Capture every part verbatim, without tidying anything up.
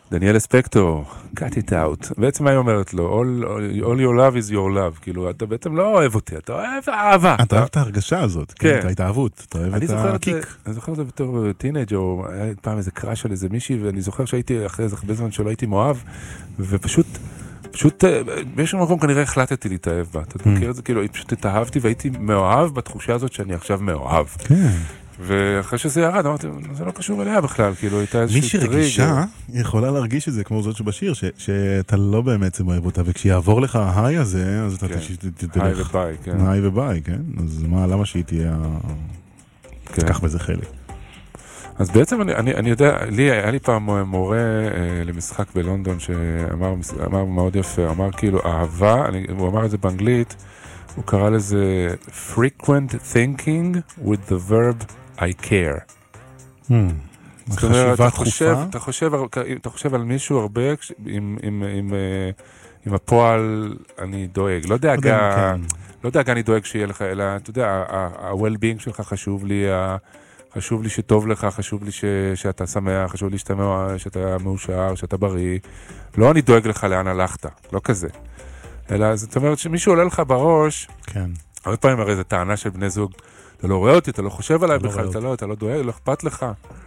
דניאל אספקטור, cut it out. בעצם מה היא אומרת לו? All, all your love is your love. כאילו, אתה בעצם לא אוהב אותי, אתה אוהב אהבה. אתה אוהב את ההרגשה הזאת, כן. את ההתאהבות, אתה אוהב את הקיק. אני זוכר את זה בתור טינג' או היה פעם איזה קראש על איזה מישהי, ואני זוכר שהייתי אחרי איזה הרבה זמן שלא הייתי מאוהב, ופשוט, פשוט, באיזשהו מקום כנראה החלטתי להתאהב בה. אתה מכיר את זה? כאילו, פשוט התאהבתי והייתי מאוהב בתחושה הזאת שאני עכשיו מאוהב. כן. ואחרי שזה ירד, אמרתי, זה לא קשור אליה בכלל, כאילו, הייתה איזושהי טריגר. מי שרגישה, יכולה להרגיש את זה, כמו זאת שבשיר, שאתה לא באמת אוהב אותה, וכשיעבור לך ההיי הזה, אז אתה תלך... היי וביי, כן. היי וביי, כן. אז מה, למה שהיא תהיה... תקח בזה חלק. אז בעצם אני, אני יודע, לי, היה לי פעם מורה למשחק בלונדון, שאמר מאוד יפה, אמר כאילו, אהבה, הוא אמר את זה באנגלית, הוא קרא לזה frequent thinking with the verb I care. Hmm. זאת אומרת, אתה חושב, אתה חושב, אתה חושב על מישהו הרבה עם, עם, עם, עם הפועל אני דואג. לא דאגה, לא דאגה אני דואג שיהיה לך, אלא, אתה יודע, ה-well-being שלך חשוב לי, חשוב לי שטוב לך, חשוב לי ש, שאתה שמח, חשוב לי שאתה, שאתה מאושר, שאתה בריא. לא אני דואג לך לאן הלכת, לא כזה. אלא זאת אומרת שמישהו עולה לך בראש, כן. הרבה פעמים הרי זו טענה של בני זוג, אתה לא רואה אותי, אתה לא חושב עליי בכלל, אתה לא, אתה לא דואג, לא אכפת לך.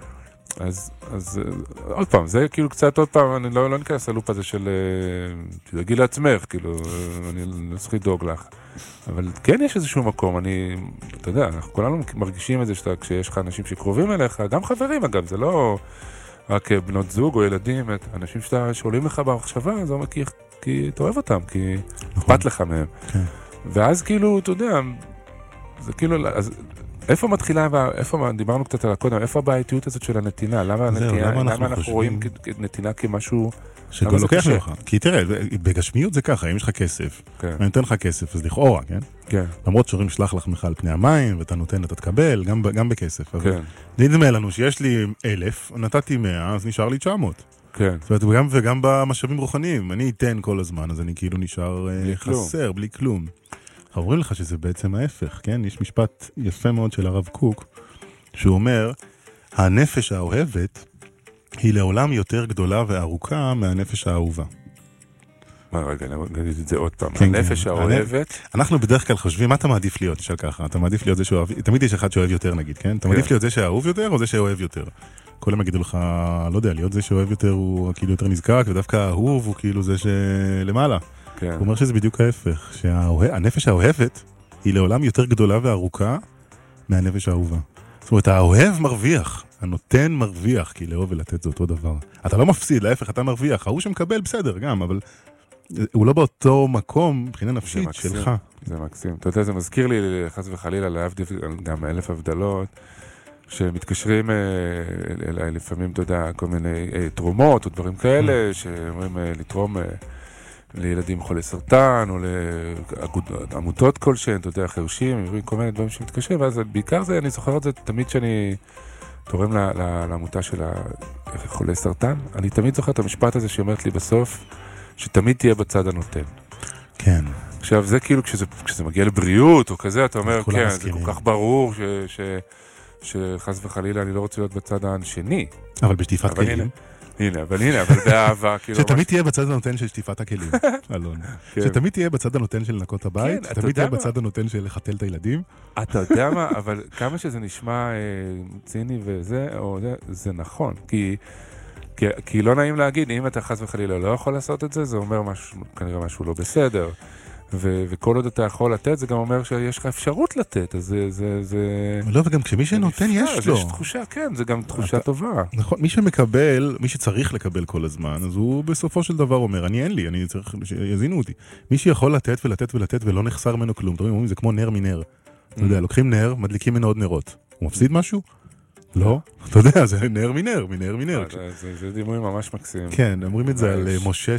אז, אז עוד פעם, זה כאילו קצת עוד פעם, אני לא, לא ניכנס ללופ הזה של, תדאגי לעצמך, כאילו, אני לא צריך לדאוג לך. אבל כן יש איזשהו מקום, אני, אתה יודע, אנחנו כולנו מרגישים את זה שאתה, כשיש לך אנשים שקרובים אליך, גם חברים אגב, זה לא רק בנות זוג או ילדים, אנשים שאתה שעולים לך במחשבה, זה אומר כי, כי אתה אוהב אותם, כי אכפת לך מהם. כן. ואז כאילו, אתה יודע, זה כאילו, אז איפה מתחילה, איפה, דיברנו קצת על הקודם, איפה הבעייתיות הזאת של הנתינה? למה, זהו, הנתינה, למה, אנחנו, למה אנחנו חושבים... רואים נתינה כמשהו... שכל לוקח ממך. כי תראה, בגשמיות זה ככה, אם יש לך כסף, כן. אני נותן לך כסף, אז לכאורה, כן? כן. למרות שאומרים שלח לך על פני המים, ואתה נותן, אתה תקבל, גם, גם בכסף. כן. אבל נדמה לנו שיש לי אלף, נתתי מאה, אז נשאר לי תשע מאות. כן. זאת אומרת, וגם, וגם במשאבים רוחניים, אני אתן כל הזמן, אז אני כאילו נשאר בלי חסר, כלום. בלי כלום. אומרים לך שזה בעצם ההפך, כן? יש משפט יפה מאוד של הרב קוק, שהוא אומר, הנפש האוהבת היא לעולם יותר גדולה וארוכה מהנפש האהובה. מה, רגע, נגיד את זה עוד פעם. כן, הנפש כן. האוהבת... אנחנו בדרך כלל חושבים, מה אתה מעדיף להיות? תשאל ככה, אתה מעדיף להיות זה שאוהב... תמיד יש אחד שאוהב יותר, נגיד, כן? אתה מעדיף להיות זה שאהוב יותר או זה שאוהב יותר? כולם יגידו לך, לא יודע, להיות זה שאוהב יותר הוא כאילו יותר נזקק, ודווקא האהוב הוא כאילו זה שלמעלה. כן. הוא אומר שזה בדיוק ההפך, שהנפש האוהבת היא לעולם יותר גדולה וארוכה מהנפש האהובה. זאת אומרת, האוהב מרוויח, הנותן מרוויח, כי לאהוב ולתת זה אותו דבר. אתה לא מפסיד, להפך, אתה מרוויח. ההוא שמקבל בסדר גם, אבל הוא לא באותו מקום, מבחינה נפשית שלך. זה מקסים. אתה יודע, זה מזכיר לי, חס וחלילה, להבדיל גם אלף הבדלות, שמתקשרים אליי לפעמים, אתה יודע, כל מיני תרומות או דברים כאלה, שאומרים לתרום לילדים חולי סרטן, או לעמותות כלשהן, אתה יודע, חרשים, כל מיני דברים שמתקשרים, ואז בעיקר זה, אני זוכר את זה תמיד שאני תורם לעמותה של חולי סרטן, אני תמיד זוכר את המשפט הזה שאומרת לי בסוף, שתמיד תהיה בצד הנותן. כן. עכשיו, זה כאילו, כשזה, כשזה מגיע לבריאות או כזה, אתה אומר, כן, זה כל כך ברור ש, ש, שחס וחלילה אני לא רוצה להיות בצד השני. אבל בשטיפת כלים. הנה, אבל הנה, אבל באהבה, כאילו... שתמיד תהיה בצד הנותן של שטיפת הכלים, אלון. שתמיד תהיה בצד הנותן של לנקות הבית, שתמיד תהיה בצד הנותן של לחתל את הילדים. אתה יודע מה, אבל כמה שזה נשמע ציני וזה, זה נכון, כי... כי, כי לא נעים להגיד, אם אתה חס וחלילה לא יכול לעשות את זה, זה אומר משהו, כנראה משהו לא בסדר. ו, וכל עוד אתה יכול לתת, זה גם אומר שיש לך אפשרות לתת, אז זה... זה, זה לא, וגם כשמי שנותן יש לו. יש תחושה, כן, זה גם תחושה אתה, טובה. נכון, מי שמקבל, מי שצריך לקבל כל הזמן, אז הוא בסופו של דבר אומר, אני אין לי, אני צריך, יזינו אותי. מי שיכול לתת ולתת ולתת ולא נחסר ממנו כלום, אתם אומרים, זה כמו נר מנר. אתה יודע, לוקחים נר, מדליקים ממנו עוד נרות. הוא מפסיד משהו? לא, אתה יודע, זה נר מנר, מנר מנר. זה דימוי ממש מקסים. כן, אומרים את זה על משה